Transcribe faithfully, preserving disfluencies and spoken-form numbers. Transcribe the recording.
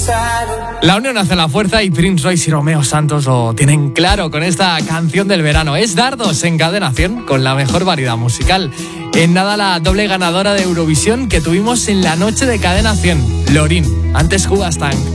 La unión hace la fuerza y Prince Royce y Romeo Santos lo tienen claro con esta canción del verano. Es Dardos en Cadena cien con la mejor variedad musical. En nada la doble ganadora de Eurovisión que tuvimos en la noche de Cadena cien, Lorin. Antes Jugastank.